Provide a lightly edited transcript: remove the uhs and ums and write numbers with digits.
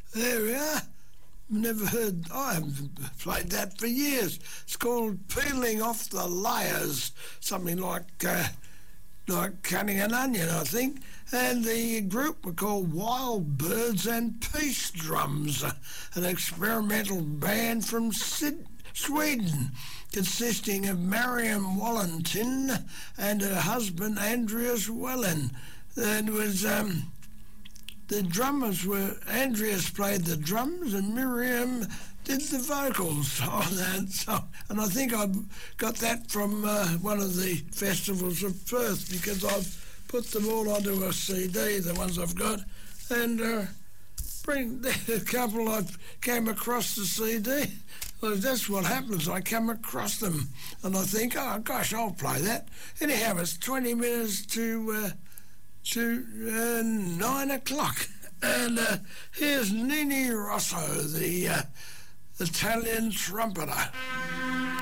There we are. Never heard. I haven't played that for years. It's called Peeling Off the Layers, something like cutting an onion, I think. And the group were called Wild Birds and Peace Drums, an experimental band from Sweden, consisting of Mariam Wallentin and her husband Andreas Wellen. And it was the drummers were, Andreas played the drums and Miriam did the vocals on that song. And I think I got that from one of the festivals of Perth, because I've put them all onto a CD, the ones I've got, and bring a couple I came across the CD. Well, that's what happens. I come across them and I think, oh gosh, I'll play that. Anyhow, it's 20 minutes to 9 o'clock, and here's Nini Rosso, the Italian trumpeter.